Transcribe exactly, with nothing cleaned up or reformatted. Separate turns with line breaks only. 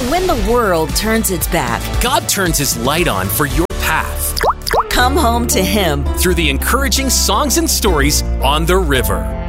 When the world turns its back,
God turns His light on for your path
come home to Him
through the encouraging songs and stories on the river.